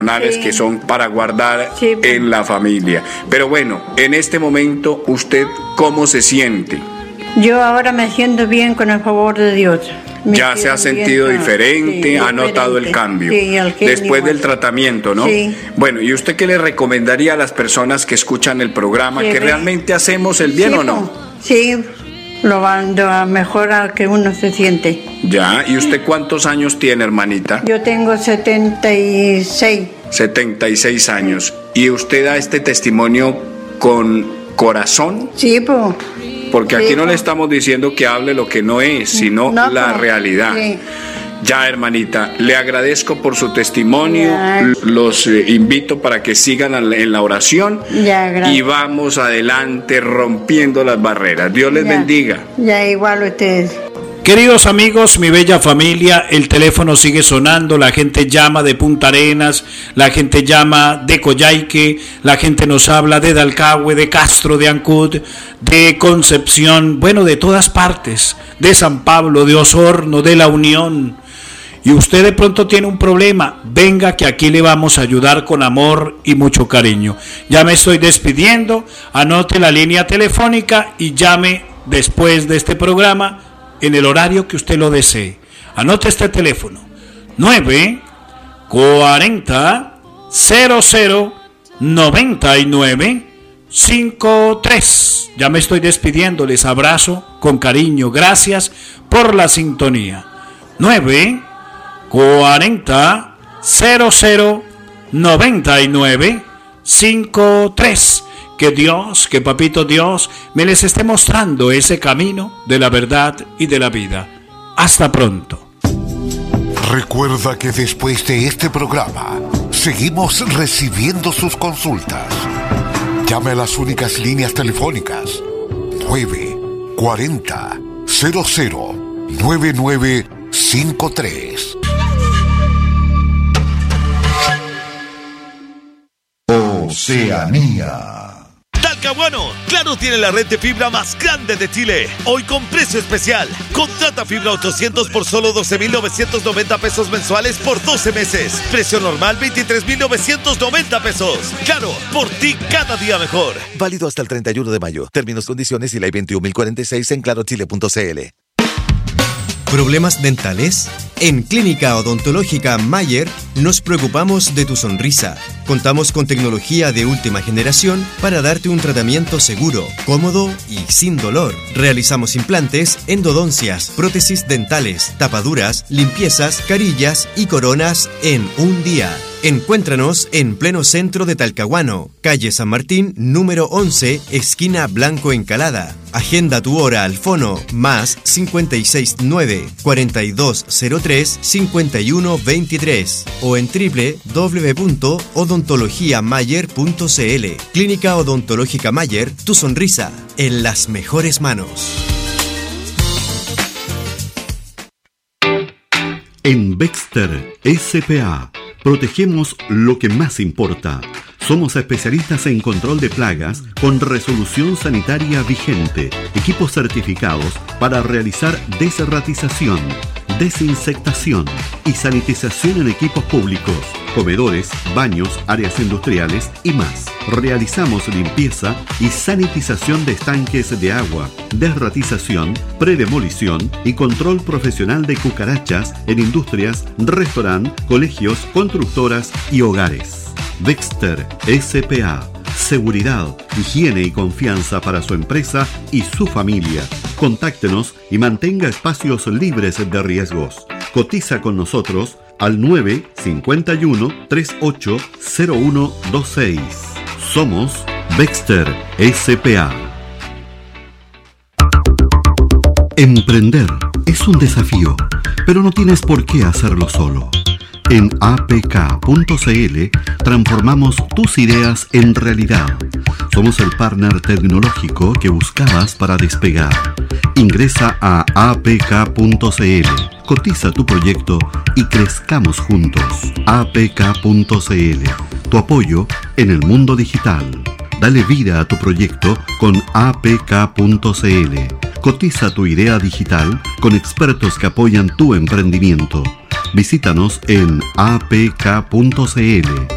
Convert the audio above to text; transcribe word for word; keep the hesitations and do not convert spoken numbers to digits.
medicinales sí. que son para guardar sí. en la familia. Pero bueno, en este momento, ¿usted cómo se siente? Yo ahora me siento bien con el favor de Dios. Me ya se ha sentido bien, diferente, sí, ha diferente. notado el cambio. Sí, el después igual. del tratamiento, ¿no? Sí. Bueno, ¿y usted qué le recomendaría a las personas que escuchan el programa? Sí, ¿Que realmente hacemos el bien sí, o no? Sí, lo va a mejorar que uno se siente. Ya, ¿y usted cuántos años tiene, hermanita? Yo tengo setenta y seis. setenta y seis años. ¿Y usted da este testimonio con corazón? Sí, pues. Porque aquí sí, no pues. le estamos diciendo que hable lo que no es, sino no, la pues. realidad. Sí. Ya, hermanita, le agradezco por su testimonio, ya. los eh, invito para que sigan en la oración ya, y vamos adelante rompiendo las barreras. Dios les ya. bendiga. Ya, igual ustedes. Queridos amigos, mi bella familia, el teléfono sigue sonando, la gente llama de Punta Arenas, la gente llama de Coyhaique, la gente nos habla de Dalcahue, de Castro, de Ancud, de Concepción, bueno, de todas partes, de San Pablo, de Osorno, de La Unión. Y usted de pronto tiene un problema, venga que aquí le vamos a ayudar con amor y mucho cariño. Ya me estoy despidiendo, anote la línea telefónica y llame después de este programa en el horario que usted lo desee. Anote este teléfono, nueve cuarenta cero cero noventa y nueve cincuenta y tres. Ya me estoy despidiendo, les abrazo con cariño, gracias por la sintonía. nueve cuarenta cero cero noventa y nueve cincuenta y tres. Que Dios, que Papito Dios me les esté mostrando ese camino de la verdad y de la vida. Hasta pronto. Recuerda que después de este programa seguimos recibiendo sus consultas. Llame a las únicas líneas telefónicas nueve cuarenta cero cero nueve nueve cincuenta y tres. Oceanía. Talcahuano, Claro tiene la red de fibra más grande de Chile. Hoy con precio especial. Contrata fibra ochocientos por solo doce mil novecientos noventa pesos mensuales por doce meses. Precio normal veintitrés mil novecientos noventa pesos. Claro, por ti cada día mejor. Válido hasta el treinta y uno de mayo. Términos, condiciones y ley veintiún mil cuarenta y seis en clarochile punto cl. ¿Problemas dentales? En Clínica Odontológica Mayer nos preocupamos de tu sonrisa. Contamos con tecnología de última generación para darte un tratamiento seguro, cómodo y sin dolor. Realizamos implantes, endodoncias, prótesis dentales, tapaduras, limpiezas, carillas y coronas en un día. Encuéntranos en pleno centro de Talcahuano, calle San Martín, número once, esquina Blanco Encalada. Agenda tu hora al fono más cinco seis nueve, cuatro dos cero tres, cinco uno dos tres o en doble u doble u doble u punto odontología mayer punto cl. Clínica Odontológica Mayer, tu sonrisa en las mejores manos. En Bexter S P A protegemos lo que más importa. Somos especialistas en control de plagas con resolución sanitaria vigente, equipos certificados para realizar desratización, desinsectación y sanitización en equipos públicos, comedores, baños, áreas industriales y más. Realizamos limpieza y sanitización de estanques de agua, desratización, predemolición y control profesional de cucarachas en industrias, restaurantes, colegios, constructoras y hogares. Bexter S P A. Seguridad, higiene y confianza para su empresa y su familia. Contáctenos y mantenga espacios libres de riesgos. Cotiza con nosotros al nueve cinco uno, tres ocho cero uno dos seis. Somos Bexter S P A. Emprender es un desafío, pero no tienes por qué hacerlo solo. En a p k punto c l transformamos tus ideas en realidad. Somos el partner tecnológico que buscabas para despegar. Ingresa a a p k punto c l, cotiza tu proyecto y crezcamos juntos. a p k punto c l, tu apoyo en el mundo digital. Dale vida a tu proyecto con a p k punto c l. Cotiza tu idea digital con expertos que apoyan tu emprendimiento. Visítanos en a p k punto c l.